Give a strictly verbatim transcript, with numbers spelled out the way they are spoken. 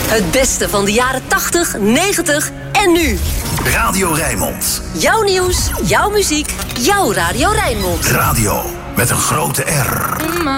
Het beste van de jaren tachtig, negentig en nu. Radio Rijnmond. Jouw nieuws, jouw muziek, jouw Radio Rijnmond. Radio met een grote R.